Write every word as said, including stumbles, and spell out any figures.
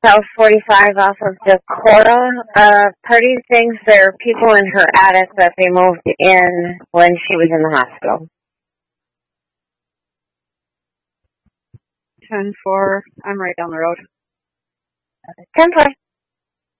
South forty-five off of Dakota. Uh, Party thinks there are people in her attic that they moved in when she was in the hospital. ten four. I'm right down the road. ten four.